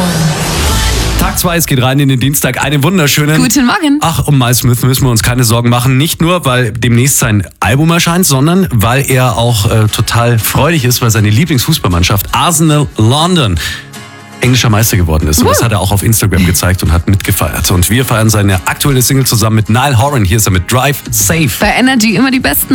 Tag 2, es geht rein in den Dienstag. Einen wunderschönen... Guten Morgen. Ach, um Miles Smith müssen wir uns keine Sorgen machen. Nicht nur, weil demnächst sein Album erscheint, sondern weil er auch total freudig ist, weil seine Lieblingsfußballmannschaft Arsenal London englischer Meister geworden ist. Und das hat er auch auf Instagram gezeigt und hat mitgefeiert. Und wir feiern seine aktuelle Single zusammen mit Niall Horan. Hier ist er mit Drive Safe. Bei Energy immer die besten